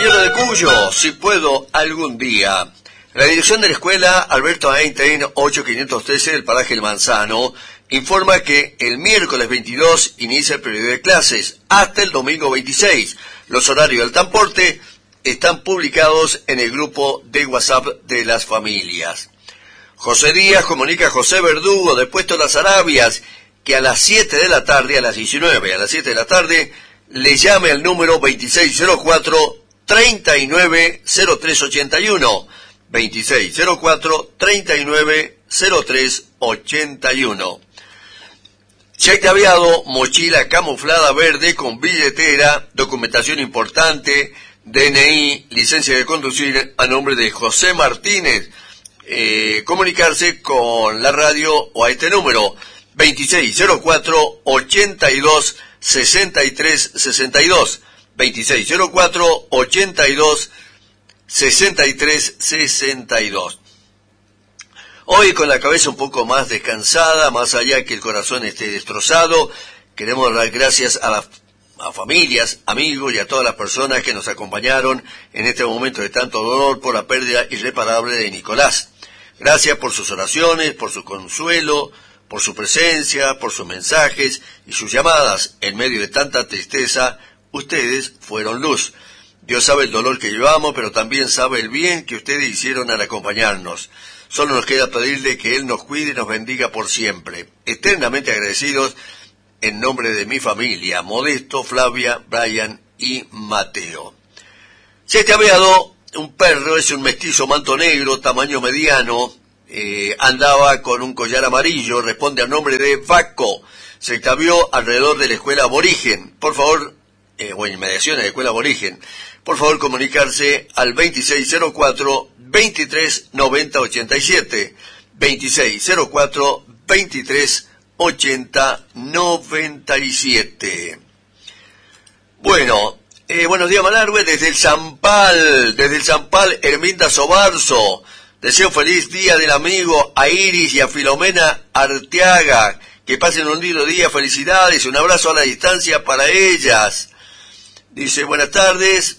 Caballero de Cuyo, si puedo algún día. La dirección de la escuela Alberto Einstein 8513 del paraje El Manzano informa que el miércoles 22 inicia el periodo de clases hasta el domingo 26. Los horarios del transporte están publicados en el grupo de WhatsApp de las familias. José Díaz comunica a José Verdugo de Puesto Las Arabias que a las 7 de la tarde, a las 19, a las 7 de la tarde, le llame al número 2604-390381. 2604-390381. Cheque aviado, mochila camuflada verde con billetera, documentación importante, DNI, licencia de conducir a nombre de José Martínez. Comunicarse con la radio o a este número 2604-82-6362. 2604-82-6362. Hoy con la cabeza un poco más descansada, más allá que el corazón esté destrozado, queremos dar gracias a familias, amigos y a todas las personas que nos acompañaron en este momento de tanto dolor por la pérdida irreparable de Nicolás. Gracias por sus oraciones, por su consuelo, por su presencia, por sus mensajes y sus llamadas. En medio de tanta tristeza, ustedes fueron luz. Dios sabe el dolor que llevamos, pero también sabe el bien que ustedes hicieron al acompañarnos. Solo nos queda pedirle que Él nos cuide y nos bendiga por siempre. Eternamente agradecidos en nombre de mi familia, Modesto, Flavia, Brian y Mateo. Se te había dado un perro, es un mestizo manto negro, tamaño mediano, andaba con un collar amarillo, responde al nombre de Vaco. Se extravió alrededor de la escuela Aborigen. Por favor, o en inmediaciones de la escuela Aborigen. Por favor, comunicarse al 2604-239087. 2604-238097. Bueno, buenos días Malargüe, desde el Zampal, Herminda Sobarzo. Deseo feliz día del amigo a Iris y a Filomena Arteaga. Que pasen un lindo día, felicidades, un abrazo a la distancia para ellas. Dice, buenas tardes,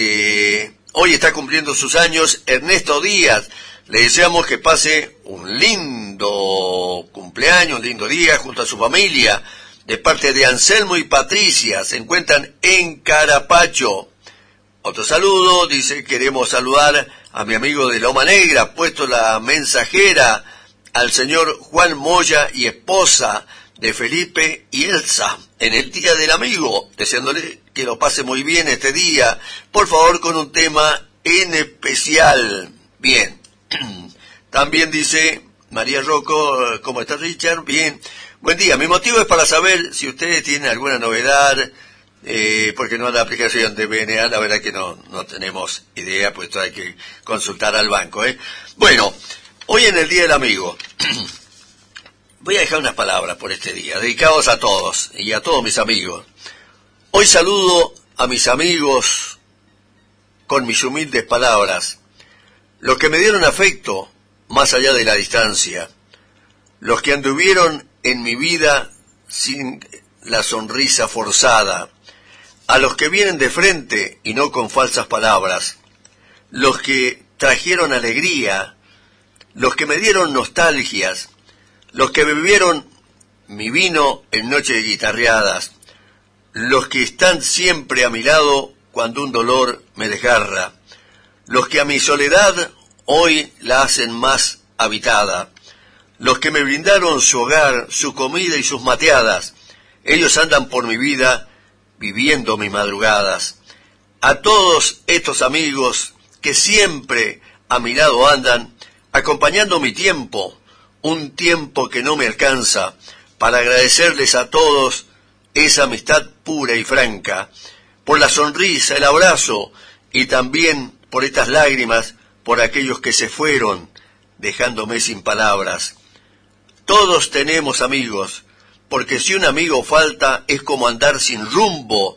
hoy está cumpliendo sus años Ernesto Díaz. Le deseamos que pase un lindo cumpleaños, un lindo día junto a su familia. De parte de Anselmo y Patricia, se encuentran en Carapacho. Otro saludo, dice, queremos saludar a mi amigo de Loma Negra, Puesto La Mensajera, al señor Juan Moya y esposa de Felipe y Elsa, en el Día del Amigo, deseándole que lo pase muy bien este día, por favor con un tema en especial. Bien, también dice María Rocco, ¿cómo está Richard? Bien, buen día, mi motivo es para saber si ustedes tienen alguna novedad, porque no la aplicación de BNA, la verdad que no tenemos idea, pues hay que consultar al banco, Bueno, hoy en el Día del Amigo, voy a dejar unas palabras por este día, dedicados a todos y a todos mis amigos. Hoy saludo a mis amigos con mis humildes palabras, los que me dieron afecto más allá de la distancia, los que anduvieron en mi vida sin la sonrisa forzada, a los que vienen de frente y no con falsas palabras, los que trajeron alegría, los que me dieron nostalgias, los que bebieron mi vino en noche de guitarreadas, los que están siempre a mi lado cuando un dolor me desgarra, los que a mi soledad hoy la hacen más habitada, los que me brindaron su hogar, su comida y sus mateadas, ellos andan por mi vida viviendo mis madrugadas. A todos estos amigos que siempre a mi lado andan, acompañando mi tiempo, un tiempo que no me alcanza, para agradecerles a todos esa amistad pura y franca, por la sonrisa, el abrazo, y también por estas lágrimas, por aquellos que se fueron, dejándome sin palabras. Todos tenemos amigos, porque si un amigo falta, es como andar sin rumbo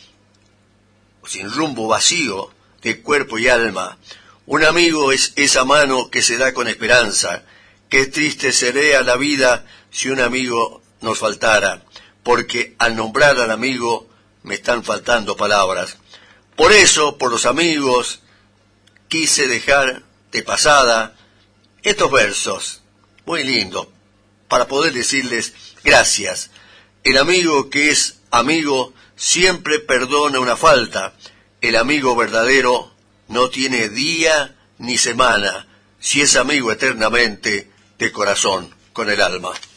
vacío de cuerpo y alma. Un amigo es esa mano que se da con esperanza. Qué triste sería la vida si un amigo nos faltara, porque al nombrar al amigo me están faltando palabras. Por eso, por los amigos, quise dejar de pasada estos versos muy lindos para poder decirles gracias. El amigo que es amigo siempre perdona una falta. El amigo verdadero no tiene día ni semana, si es amigo eternamente, de corazón, con el alma.